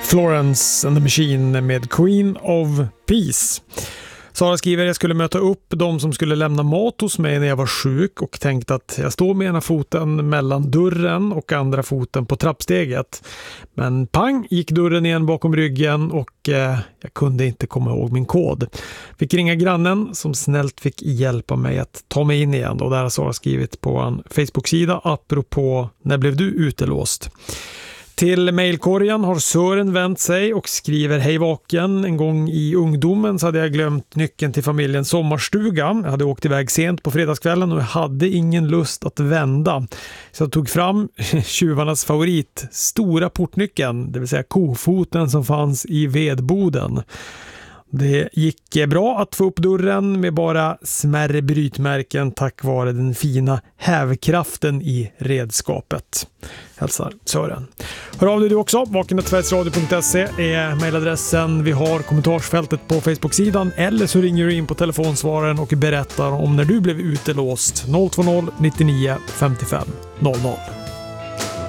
Florence and the Machine med Queen of Peace. Sara skriver: jag skulle möta upp de som skulle lämna mat hos mig när jag var sjuk och tänkte att jag står med ena foten mellan dörren och andra foten på trappsteget. Men pang gick dörren igen bakom ryggen och jag kunde inte komma ihåg min kod. Fick ringa grannen som snällt fick hjälpa mig att ta mig in igen. Och där har Sara skrivit på en Facebook-sida apropå när blev du utelåst. Till mejlkorgen har Sören vänt sig och skriver: hej vaken, en gång i ungdomen så hade jag glömt nyckeln till familjens sommarstuga. Jag hade åkt iväg sent på fredagskvällen och jag hade ingen lust att vända. Så jag tog fram tjuvarnas favorit, stora portnyckeln, det vill säga kofoten som fanns i vedboden. Det gick bra att få upp dörren med bara smärre brytmärken tack vare den fina hävkraften i redskapet. Hälsar Sören. Hör av dig du också. vakenettsverigesradio.se är mejladressen. Vi har kommentarsfältet på Facebook-sidan eller så ringer du in på telefonsvararen och berättar om när du blev utelåst. 020 99 55 00.